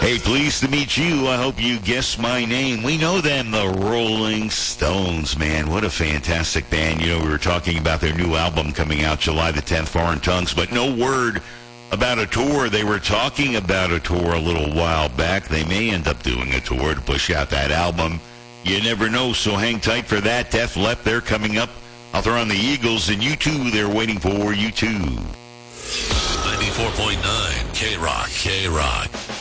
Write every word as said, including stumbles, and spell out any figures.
Hey, pleased to meet you. I hope you guessed my name. We know them, the Rolling Stones, man. What a fantastic band. You know, we were talking about their new album coming out July the tenth, Foreign Tongues, but no word about a tour. They were talking about a tour a little while back. They may end up doing a tour to push out that album. You never know, so hang tight for that. Def Leppard, they're coming up. I'll throw on the Eagles, and you too, they're waiting for you too. ninety-four point nine K-Rock, K-Rock.